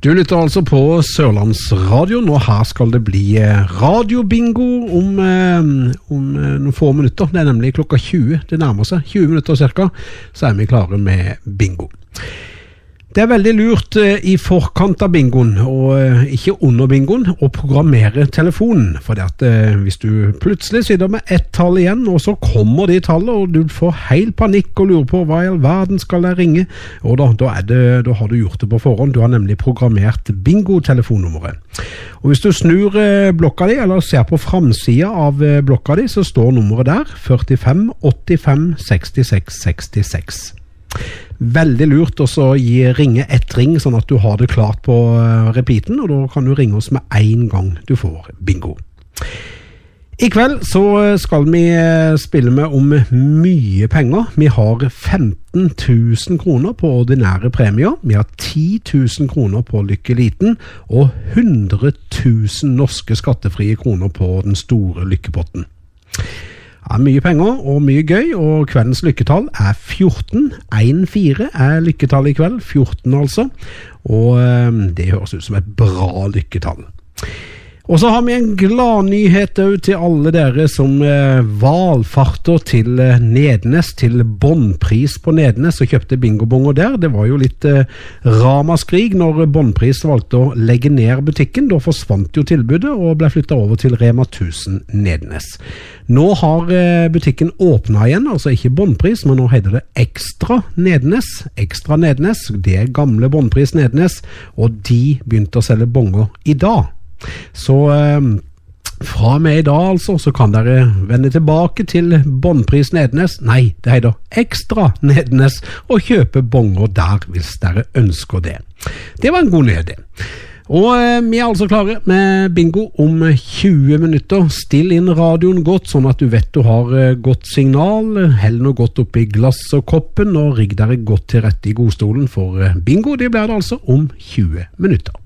Du lytter altså på Sørlandsradioen, og her skal det bli radiobingo om noen få minutter. Det nemlig klokka 20, det nærmer seg, 20 minutter cirka, så vi klare med bingo. Det veldig lurt i forkant av bingoen, og ikke under bingoen, å programmere telefonen. For hvis du plutselig sitter med ett tall igjen, og så kommer de tallet, og du får helt panikk og lurer på hva i all verden skal jeg ringe, og da har du gjort det på forhånd. Du har nemlig programmert bingo-telefonnummeret. Og hvis du snur blokka di, eller ser på framsiden av blokka di, så står nummeret der, 45 85 66 66. Veldig lurt også å ringe ett ring, sånn at du har det klart på repeaten, og da kan du ringe oss med en gang du får bingo. I kveld så skal vi spille med om mye penger. Vi har 15 000 kroner på ordinære premier, vi har 10 000 kroner på Lykke Liten, og 100 000 norske skattefrie kroner på den store lykkepotten. Det mye penger og mye gøy, og kveldens lykketall 14. 1-4 lykketall i kveld, 14 altså, og det høres ut som et bra lykketall. Og så har vi en glad nyhet til alle dere som valfarter til Nednes, til båndpris på Nednes, og kjøpte bingobonger der. Det var jo litt ramaskrig når båndpris valgte å legge ned butikken. Da forsvant jo tilbudet og ble flyttet over til Rema 1000 Nednes. Nå har butikken åpnet igjen, altså ikke båndpris, men nå heter det Ekstra Nednes. Ekstra Nednes, det gamle båndpris Nednes, og de begynte å selge bonger i dag. Så fra meg i dag altså, så kan dere vende tilbake til båndpris Nednes, nei, det heter Ekstra Nednes, og kjøpe bonger der hvis dere ønsker det. Det var en god nyhet. Og vi altså klare med bingo om 20 minutter. Still inn radioen godt, sånn at du vet du har godt signal. Hell noe godt opp i glass og koppen, og rigg dere godt til rette i godstolen, for bingo det blir det altså om 20 minutter.